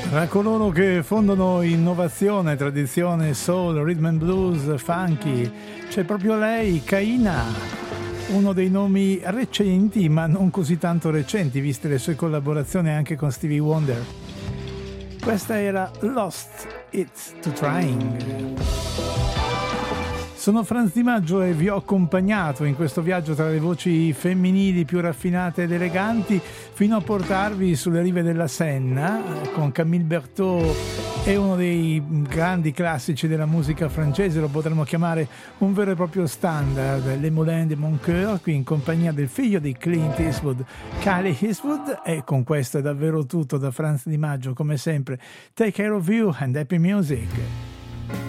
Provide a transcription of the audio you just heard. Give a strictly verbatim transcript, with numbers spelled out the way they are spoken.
Tra coloro che fondano innovazione, tradizione, soul, rhythm and blues, funky, c'è proprio lei, Kaina, uno dei nomi recenti, ma non così tanto recenti, viste le sue collaborazioni anche con Stevie Wonder. Questa era Lost It's to Trying. Sono Franz Di Maggio e vi ho accompagnato in questo viaggio tra le voci femminili più raffinate ed eleganti fino a portarvi sulle rive della Senna con Camille Berthaud e uno dei grandi classici della musica francese, lo potremmo chiamare un vero e proprio standard, Les Moulins de Mon Coeur, qui in compagnia del figlio di Clint Eastwood, Kyle Eastwood. E con questo è davvero tutto da Franz Di Maggio, come sempre. Take care of you and happy music.